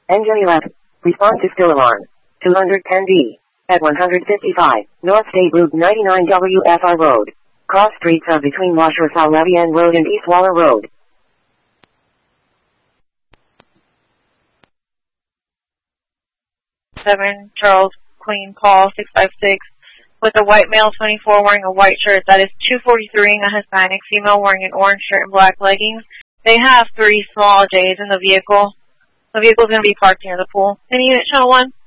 Engine 11. Response is still alarm. 210D. At 155, North State Route 99 WFR Road. Cross streets are between Washoe Levian Road and East Waller Road. Charles Queen Paul 656 with a white male 24 wearing a white shirt. That is 243, a Hispanic female wearing an orange shirt and black leggings. They have 3 small J's in the vehicle. The vehicle is going to be parked near the pool. Any unit, Channel 1?